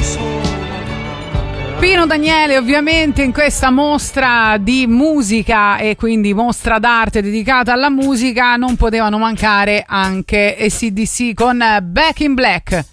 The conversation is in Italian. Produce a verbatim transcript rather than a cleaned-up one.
Pino Daniele, ovviamente, in questa mostra di musica e quindi mostra d'arte dedicata alla musica non potevano mancare anche A C/D C con Back in Black.